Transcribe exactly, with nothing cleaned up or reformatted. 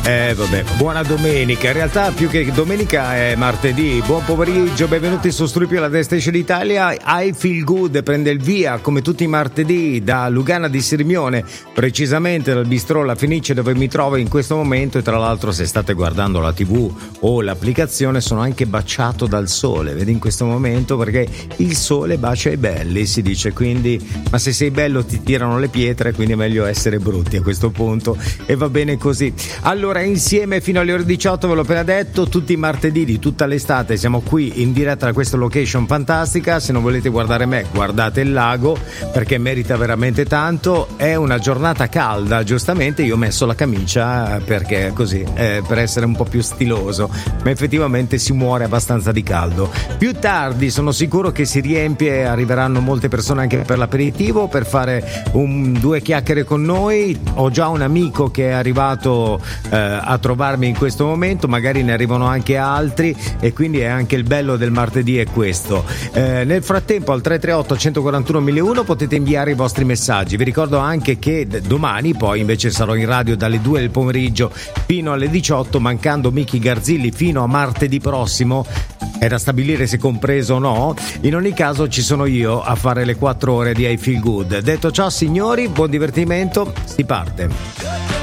Eh vabbè, buona domenica, in realtà più che domenica è martedì. Buon pomeriggio, benvenuti su Struppi alla Destination Italia. I Feel Good prende il via come tutti i martedì da Lugana di Sirmione, precisamente dal bistrò La Fenice, dove mi trovo in questo momento. E tra l'altro, se state guardando la tivù o l'applicazione, sono anche baciato dal sole, vedi, in questo momento, perché il sole bacia i belli, si dice. Quindi, ma se sei bello ti tirano le pietre, quindi è meglio essere brutti a questo punto, e va bene così. Allora, insieme fino alle ore diciotto, ve l'ho appena detto, tutti i martedì di tutta l'estate siamo qui in diretta da questa location fantastica. Se non volete guardare me, guardate il lago, perché merita veramente tanto. È una giornata calda, giustamente io ho messo la camicia perché così, eh, per essere un po' più stiloso, ma effettivamente si muore abbastanza di caldo. Più tardi sono sicuro che si riempie, arriveranno molte persone anche per l'aperitivo, per fare un, due chiacchiere con noi. Ho già un amico che è arrivato eh, a trovarmi in questo momento, magari ne arrivano anche altri, e quindi è anche il bello del martedì, è questo. Eh, nel frattempo al tre tre otto uno quattro uno uno zero uno potete inviare i vostri messaggi. Vi ricordo anche che domani poi invece sarò in radio dalle due del pomeriggio fino alle diciotto, mancando Miki Garzilli fino a martedì prossimo. È da stabilire se compreso o no. In ogni caso ci sono io a fare le quattro ore di I Feel Good. Detto ciò, signori, buon divertimento, si parte.